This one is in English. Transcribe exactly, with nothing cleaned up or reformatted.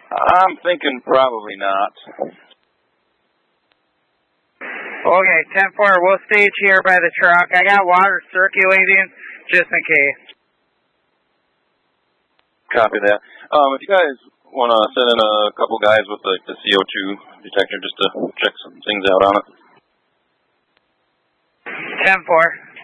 I'm thinking probably not. Okay, ten four, we'll stage here by the truck. I got water circulating just in case. Copy that. Um, if you guys want to send in a couple guys with the, the C O two detector just to check some things out on it. ten four.